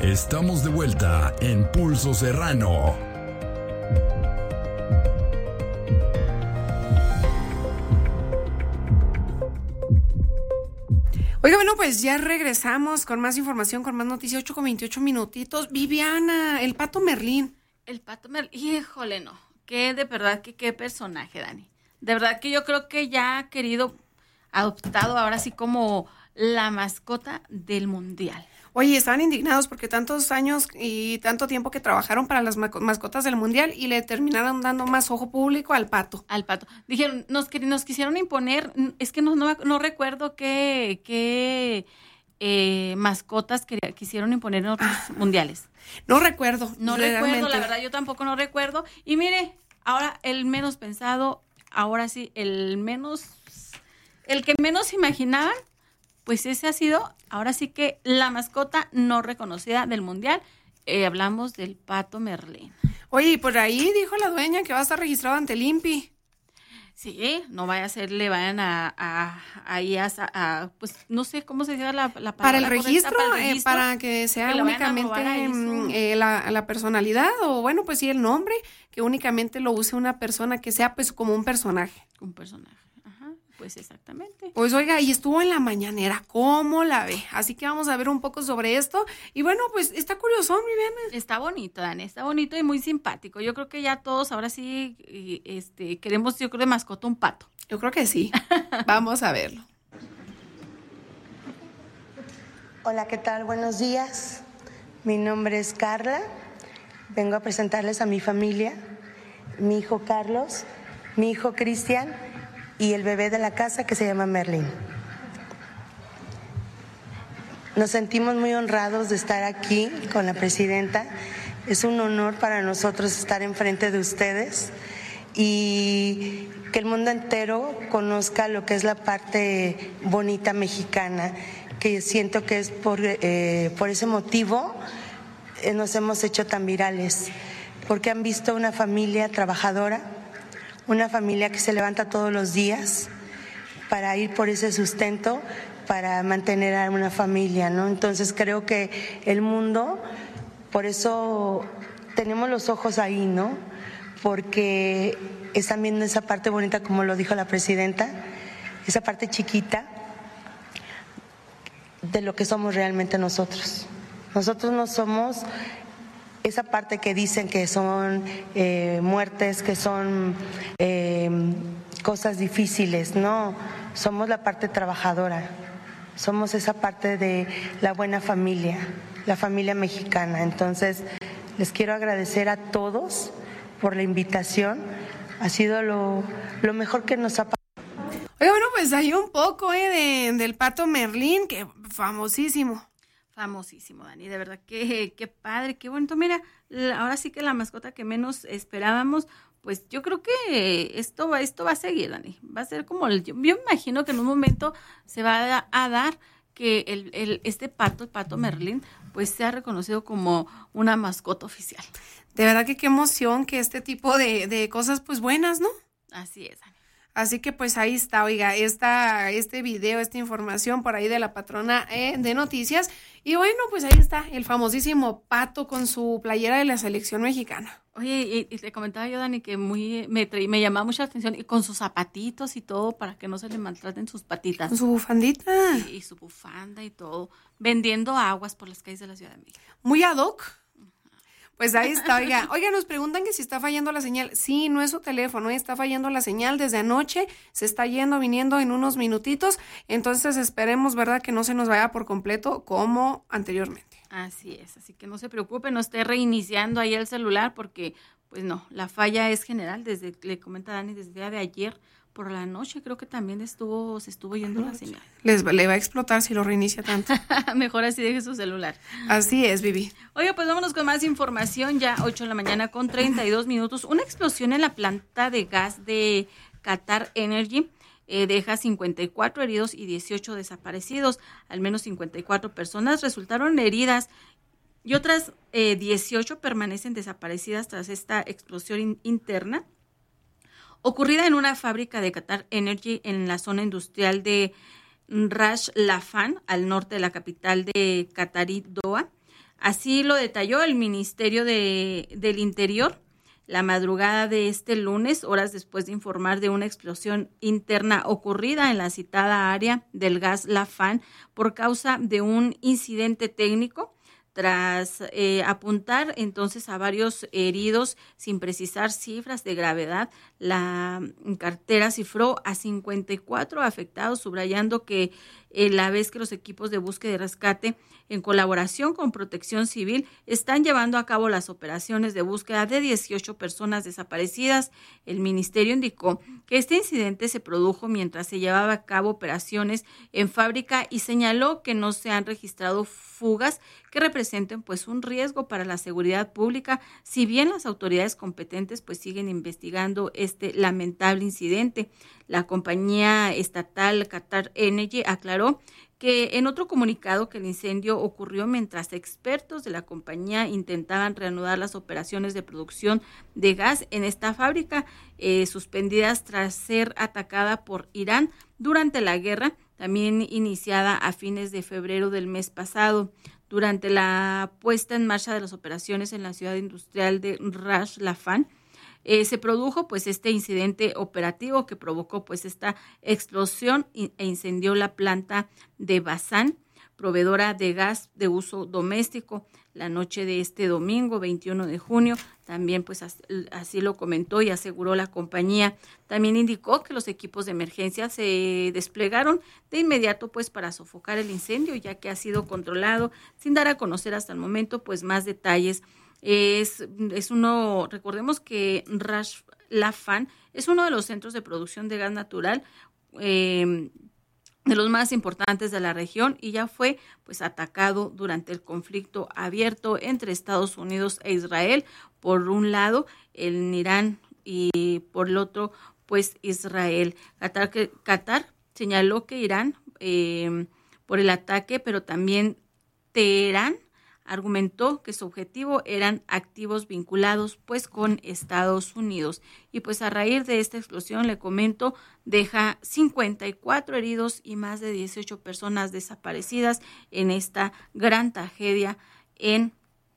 Estamos de vuelta en Pulso Serrano. Oiga, bueno, pues ya regresamos con más información, con más noticias, 8:28 minutitos. Viviana, el Pato Merlín. El Pato Merlín, híjole, no. De verdad que qué personaje, Dani. De verdad que yo creo que ya ha querido, adoptado ahora sí como la mascota del mundial. Oye, estaban indignados porque tantos años y tanto tiempo que trabajaron para las mascotas del mundial y le terminaron dando más ojo público al Pato. Al Pato. Dijeron, nos quisieron imponer, es que no recuerdo qué mascotas quisieron imponer en otros mundiales. No recuerdo. No recuerdo, la verdad, yo tampoco no recuerdo. Y mire, ahora el menos pensado, ahora sí, el que menos imaginaban, pues ese ha sido, ahora sí que la mascota no reconocida del mundial. Hablamos del Pato Merlín. Oye, y por ahí dijo la dueña que va a estar registrado ante el INPI. Sí, no vaya a ser, le vayan pues no sé cómo se dice la palabra para el registro, para el registro, para que sea que únicamente la personalidad, o bueno, pues sí, el nombre, que únicamente lo use una persona que sea pues como un personaje. Un personaje. Pues exactamente. Pues oiga, y estuvo en la mañanera, ¿cómo la ve? Así que vamos a ver un poco sobre esto. Y bueno, pues está curioso, Viviana. Está bonito, Dani, está bonito y muy simpático. Yo creo que ya todos ahora sí queremos, yo creo, de mascota un pato. Yo creo que sí. Vamos a verlo. Hola, ¿qué tal? Buenos días. Mi nombre es Carla. Vengo a presentarles a mi familia, mi hijo Carlos, mi hijo Cristian y el bebé de la casa que se llama Merlín. Nos sentimos muy honrados de estar aquí con la presidenta. Es un honor para nosotros estar enfrente de ustedes y que el mundo entero conozca lo que es la parte bonita mexicana, que siento que es por ese motivo nos hemos hecho tan virales, porque han visto una familia trabajadora, una familia que se levanta todos los días para ir por ese sustento, para mantener a una familia, ¿no? Entonces creo que el mundo, por eso tenemos los ojos ahí, ¿no? Porque están viendo esa parte bonita, como lo dijo la presidenta, esa parte chiquita de lo que somos realmente nosotros. Nosotros no somos esa parte que dicen que son muertes, que son cosas difíciles. No, somos la parte trabajadora, somos esa parte de la buena familia, la familia mexicana. Entonces, les quiero agradecer a todos por la invitación. Ha sido lo mejor que nos ha pasado. Oye, bueno, pues hay un poco del Pato Merlín, que famosísimo. Famosísimo, Dani, de verdad, qué padre, qué bonito. Mira, ahora sí que la mascota que menos esperábamos, pues yo creo que esto va a seguir, Dani. Va a ser como, yo me imagino que en un momento se va a dar que este pato, el Pato Merlín, pues sea reconocido como una mascota oficial. De verdad que qué emoción que este tipo de cosas pues buenas, ¿no? Así es, Dani. Así que pues ahí está, oiga, este video, esta información por ahí de la patrona de noticias. Y bueno, pues ahí está el famosísimo Pato con su playera de la selección mexicana. Oye, y te comentaba yo, Dani, que me llamaba mucha atención, y con sus zapatitos y todo, para que no se le maltraten sus patitas. Con su bufandita. Y su bufanda y todo, vendiendo aguas por las calles de la Ciudad de México. Muy ad hoc. Pues ahí está, oiga, nos preguntan que si está fallando la señal. Sí, no es su teléfono, está fallando la señal desde anoche, se está viniendo en unos minutitos, entonces esperemos, ¿verdad?, que no se nos vaya por completo como anteriormente. Así es, así que no se preocupe, no esté reiniciando ahí el celular porque, pues no, la falla es general, le comenta Dani, desde el día de ayer por la noche creo que también se estuvo yendo la señal. Le va a explotar si lo reinicia tanto. Mejor así deje su celular. Así es, Vivi. Oye, pues vámonos con más información, ya 8:32 a.m. Una explosión en la planta de gas de Qatar Energy deja 54 heridos y 18 desaparecidos. Al menos 54 personas resultaron heridas y otras 18 permanecen desaparecidas tras esta explosión interna ocurrida en una fábrica de Qatar Energy en la zona industrial de Ras Laffan, al norte de la capital de Qatarí, Doha. Así lo detalló el Ministerio del Interior la madrugada de este lunes, horas después de informar de una explosión interna ocurrida en la citada área del gas Lafán por causa de un incidente técnico. Tras apuntar entonces a varios heridos sin precisar cifras de gravedad, la cartera cifró a 54 afectados, subrayando que la vez que los equipos de búsqueda y rescate, en colaboración con Protección Civil, están llevando a cabo las operaciones de búsqueda de 18 personas desaparecidas. El ministerio indicó que este incidente se produjo mientras se llevaba a cabo operaciones en fábrica y señaló que no se han registrado fugas que representen pues un riesgo para la seguridad pública, si bien las autoridades competentes pues siguen investigando este lamentable incidente. La compañía estatal Qatar Energy aclaró que en otro comunicado que el incendio ocurrió mientras expertos de la compañía intentaban reanudar las operaciones de producción de gas en esta fábrica, suspendidas tras ser atacada por Irán durante la guerra, también iniciada a fines de febrero del mes pasado. Durante la puesta en marcha de las operaciones en la ciudad industrial de Ras Laffan, se produjo pues este incidente operativo que provocó pues esta explosión e incendió la planta de Bazán, proveedora de gas de uso doméstico. La noche de este domingo 21 de junio, también pues así lo comentó y aseguró la compañía. También indicó que los equipos de emergencia se desplegaron de inmediato pues para sofocar el incendio, ya que ha sido controlado, sin dar a conocer hasta el momento pues más detalles. Recordemos que Ras Laffan es uno de los centros de producción de gas natural de los más importantes de la región y ya fue pues atacado durante el conflicto abierto entre Estados Unidos e Israel, por un lado en Irán y por el otro pues Israel. Qatar señaló que Irán por el ataque, pero también Teherán argumentó que su objetivo eran activos vinculados pues con Estados Unidos. Y pues a raíz de esta explosión, le comento, deja 54 heridos y más de 18 personas desaparecidas en esta gran tragedia en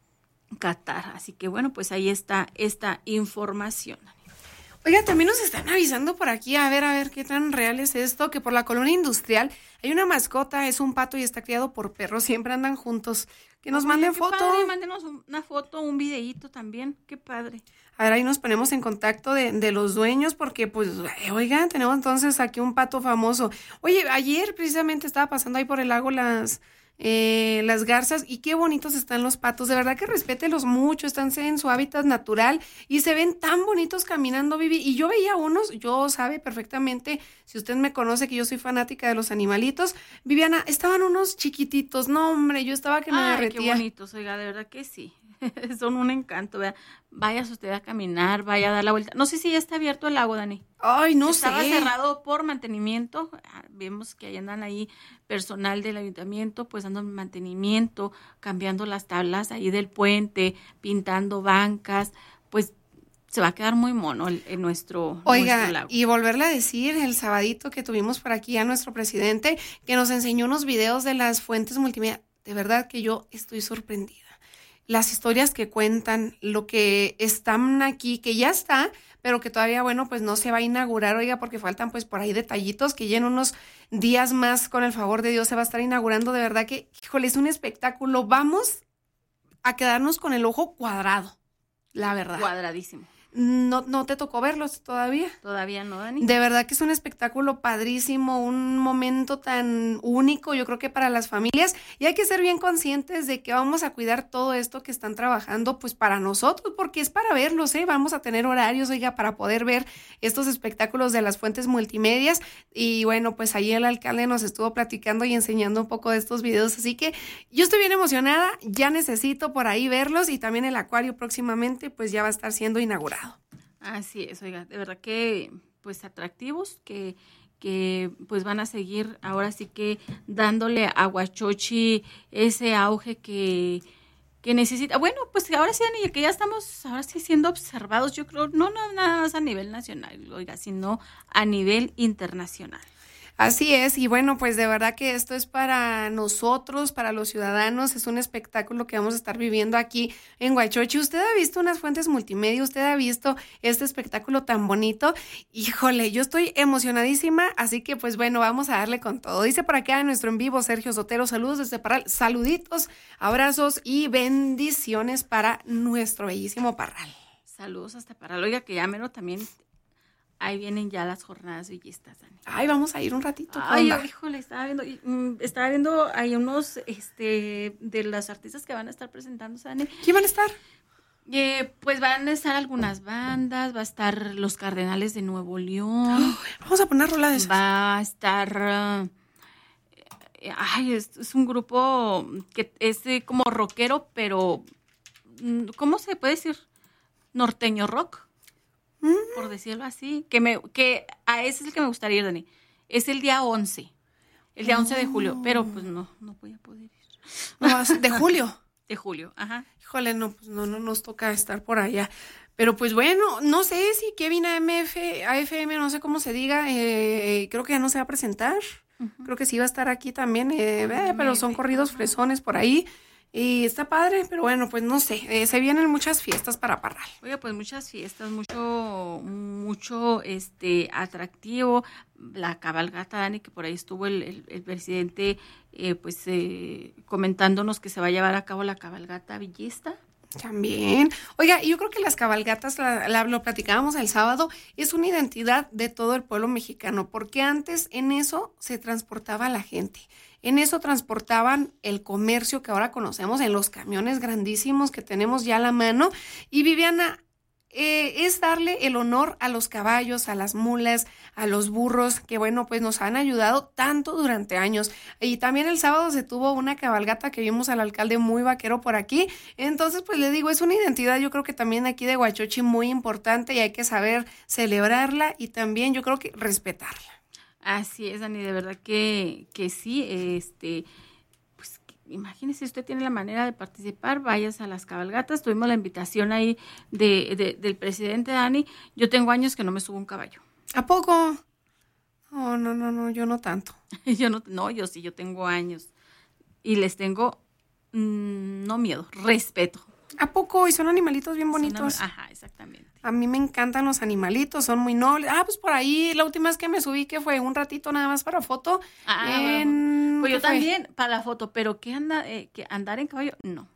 Qatar. Así que bueno, pues ahí está esta información. Oiga, también nos están avisando por aquí, a ver qué tan real es esto, que por la colonia industrial hay una mascota, es un pato y está criado por perros, siempre andan juntos. Que nos manden foto. Padre, mándenos una foto, un videíto también, qué padre. A ver, ahí nos ponemos en contacto de los dueños porque, pues, oigan, tenemos entonces aquí un pato famoso. Oye, ayer precisamente estaba pasando ahí por el lago las garzas y qué bonitos están los patos, de verdad que respételos mucho, están en su hábitat natural y se ven tan bonitos caminando, Vivi, y yo veía unos, yo sabe perfectamente, si usted me conoce que yo soy fanática de los animalitos, Viviana, estaban unos chiquititos, no hombre, yo estaba que me derretía. Qué bonitos, oiga, de verdad que sí. Son un encanto, vea. Vaya usted a caminar, vaya a dar la vuelta. No sé si ya está abierto el lago, Dani. Ay, no sé. Estaba cerrado por mantenimiento. Vemos que ahí andan ahí personal del ayuntamiento, pues dando mantenimiento, cambiando las tablas ahí del puente, pintando bancas. Pues se va a quedar muy mono en nuestro lago. Y volverle a decir el sabadito que tuvimos por aquí a nuestro presidente, que nos enseñó unos videos de las fuentes multimedia. De verdad que yo estoy sorprendida. Las historias que cuentan, lo que están aquí, que ya está, pero que todavía, bueno, pues no se va a inaugurar, oiga, porque faltan pues por ahí detallitos, que ya en unos días más, con el favor de Dios, se va a estar inaugurando. De verdad que, híjole, es un espectáculo. Vamos a quedarnos con el ojo cuadrado, la verdad. Cuadradísimo. ¿No te tocó verlos todavía? Todavía no, Dani. De verdad que es un espectáculo padrísimo, un momento tan único, yo creo que para las familias, y hay que ser bien conscientes de que vamos a cuidar todo esto que están trabajando, pues para nosotros, porque es para verlos, vamos a tener horarios, oiga, para poder ver estos espectáculos de las fuentes multimedias, y bueno, pues ahí el alcalde nos estuvo platicando y enseñando un poco de estos videos, así que yo estoy bien emocionada, ya necesito por ahí verlos, y también el acuario próximamente, pues ya va a estar siendo inaugurado. Así es, oiga, de verdad que pues atractivos que pues van a seguir ahora sí que dándole a Huachochi ese auge que necesita. Bueno, pues ahora sí, Dani, que ya estamos ahora sí siendo observados, yo creo, no nada más a nivel nacional, oiga, sino a nivel internacional. Así es, y bueno, pues de verdad que esto es para nosotros, para los ciudadanos, es un espectáculo que vamos a estar viviendo aquí en Huachochi. ¿Usted ha visto unas fuentes multimedia? ¿Usted ha visto este espectáculo tan bonito? Híjole, yo estoy emocionadísima, así que pues bueno, vamos a darle con todo. Dice por acá en nuestro en vivo Sergio Sotero, saludos desde Parral, saluditos, abrazos y bendiciones para nuestro bellísimo Parral. Saludos hasta Parral. Oiga, que ya menos también... Ahí vienen ya las jornadas villistas, Dani. Ay, vamos a ir un ratito. Ay, híjole, estaba viendo, hay unos, de las artistas que van a estar presentando, Dani. ¿Quién van a estar? Pues van a estar algunas bandas, va a estar Los Cardenales de Nuevo León. Vamos a poner rola de esas. Va a estar, es un grupo que es como rockero, pero, ¿cómo se puede decir? Norteño rock. Por decirlo así, que a ese es el que me gustaría ir, Dani. Es el día 11 de julio, pero pues no voy a poder ir. No, ¿de julio? De julio, ajá. Híjole, no, pues no nos toca estar por allá. Pero pues bueno, no sé si Kevin AFM, no sé cómo se diga, creo que ya no se va a presentar. Uh-huh. Creo que sí va a estar aquí también, pero son corridos fresones por ahí. Y está padre, pero bueno, pues no sé, se vienen muchas fiestas para Parral. Oye, pues muchas fiestas, mucho atractivo, la cabalgata, Dani, que por ahí estuvo el presidente, comentándonos que se va a llevar a cabo la cabalgata villista. También. Oiga, yo creo que las cabalgatas, lo platicábamos el sábado, es una identidad de todo el pueblo mexicano, porque antes en eso se transportaba la gente. En eso transportaban el comercio que ahora conocemos en los camiones grandísimos que tenemos ya a la mano. Y Viviana, es darle el honor a los caballos, a las mulas, a los burros, que bueno, pues nos han ayudado tanto durante años. Y también el sábado se tuvo una cabalgata que vimos al alcalde muy vaquero por aquí. Entonces, pues le digo, es una identidad, yo creo que también aquí de Huachochi muy importante y hay que saber celebrarla y también yo creo que respetarla. Así es, Dani, de verdad que sí, pues imagínese, usted tiene la manera de participar, vayas a las cabalgatas, tuvimos la invitación ahí del presidente, Dani. Yo tengo años que no me subo a un caballo. ¿A poco? Oh, no, yo no tanto. Yo tengo años y les tengo, no miedo, respeto. ¿A poco? Y son animalitos bien bonitos. Ajá, exactamente. A mí me encantan los animalitos, son muy nobles. Pues por ahí, la última vez que me subí, que fue un ratito nada más para foto. Pues yo también, para la foto, pero que andar en caballo, no.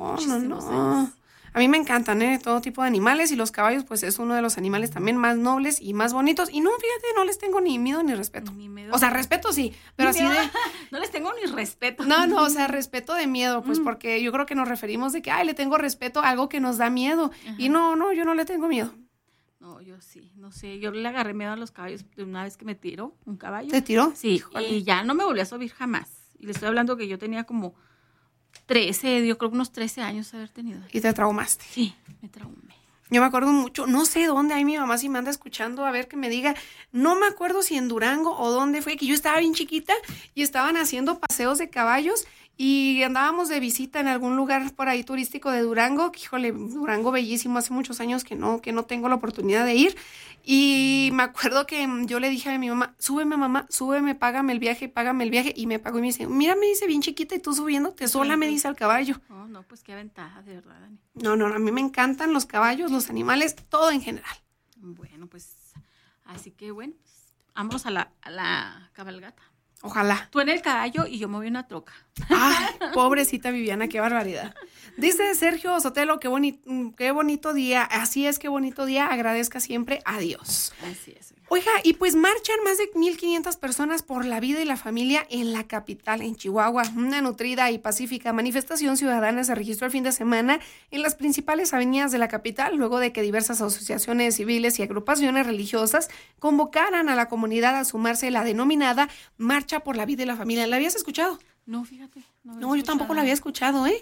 No. A mí me encantan, todo tipo de animales y los caballos, pues es uno de los animales también más nobles y más bonitos. Y no, fíjate, no les tengo ni miedo ni respeto. Ni miedo. O sea, respeto sí, pero así de... No les tengo ni respeto. No, o sea, respeto de miedo, pues porque yo creo que nos referimos de que, le tengo respeto a algo que nos da miedo. Ajá. Y no, yo no le tengo miedo. No, yo sí, no sé, yo le agarré miedo a los caballos de una vez que me tiró un caballo. ¿Te tiró? Sí, híjole. Y ya no me volví a subir jamás. Y le estoy hablando que yo tenía como 13, yo creo que unos 13 años haber tenido. ¿Y te traumaste? Sí, me traumé. Yo me acuerdo mucho, no sé dónde, ahí mi mamá si me anda escuchando, a ver que me diga, no me acuerdo si en Durango o dónde fue, que yo estaba bien chiquita y estaban haciendo paseos de caballos y andábamos de visita en algún lugar por ahí turístico de Durango, que híjole, Durango bellísimo, hace muchos años que no tengo la oportunidad de ir. Y me acuerdo que yo le dije a mi mamá, súbeme, págame el viaje, y me pagó y me dice, mira, me dice bien chiquita y tú subiéndote sola, me dice al caballo. No, pues qué ventaja, de verdad, Dani. No, a mí me encantan los caballos, los animales, todo en general. Bueno, pues, así que bueno, pues, vámonos a la cabalgata. Ojalá. Tú en el caballo y yo me voy en una troca. Ay, pobrecita Viviana, qué barbaridad. Dice Sergio Sotelo, qué bonito día. Así es, qué bonito día. Agradezca siempre a Dios. Así es. Oiga, y pues marchan más de 1,500 personas por la vida y la familia en la capital, en Chihuahua. Una nutrida y pacífica manifestación ciudadana se registró el fin de semana en las principales avenidas de la capital, luego de que diversas asociaciones civiles y agrupaciones religiosas convocaran a la comunidad a sumarse a la denominada Marcha por la Vida y la Familia. ¿La habías escuchado? No, fíjate. No, yo tampoco la había escuchado,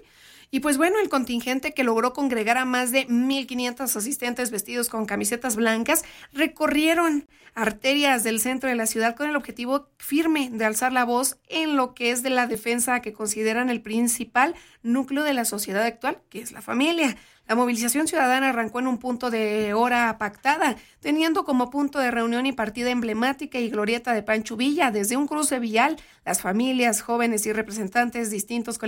Y pues bueno, el contingente que logró congregar a más de 1,500 asistentes vestidos con camisetas blancas recorrieron arterias del centro de la ciudad con el objetivo firme de alzar la voz en lo que es de la defensa que consideran el principal núcleo de la sociedad actual, que es la familia. La movilización ciudadana arrancó en un punto de hora pactada, teniendo como punto de reunión y partida emblemática y glorieta de Pancho Villa. Desde un cruce vial, las familias, jóvenes y representantes distintos